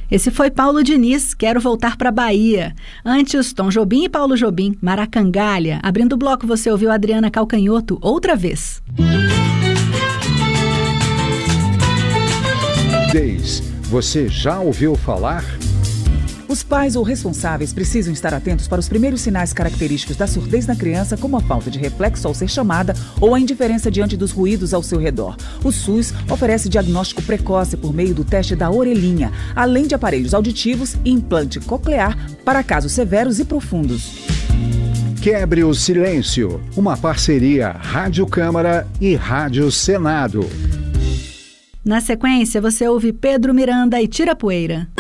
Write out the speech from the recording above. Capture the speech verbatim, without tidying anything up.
Esse foi Paulo Diniz, Quero Voltar pra Bahia. Antes, Tom Jobim e Paulo Jobim, Maracangalha. Abrindo o bloco, você ouviu Adriana Calcanhoto, Outra Vez. Dez. Você já ouviu falar? Os pais ou responsáveis precisam estar atentos para os primeiros sinais característicos da surdez na criança, como a falta de reflexo ao ser chamada ou a indiferença diante dos ruídos ao seu redor. O SUS oferece diagnóstico precoce por meio do teste da orelhinha, além de aparelhos auditivos e implante coclear para casos severos e profundos. Quebre o Silêncio, uma parceria Rádio Câmara e Rádio Senado. Na sequência, você ouve Pedro Miranda e Tira Poeira.